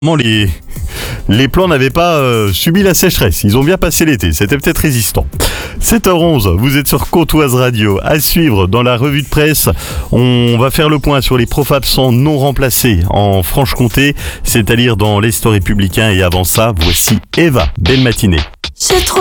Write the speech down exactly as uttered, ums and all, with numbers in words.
Les, les plants n'avaient pas euh, subi la sécheresse, ils ont bien passé l'été, c'était peut-être résistant. sept heures onze, vous êtes sur Côte-Oise Radio. À suivre dans la revue de presse, on va faire le point sur les profs absents non remplacés en Franche-Comté, c'est à lire dans l'Est républicain. Et avant ça, voici Eva. Belle matinée. C'est trop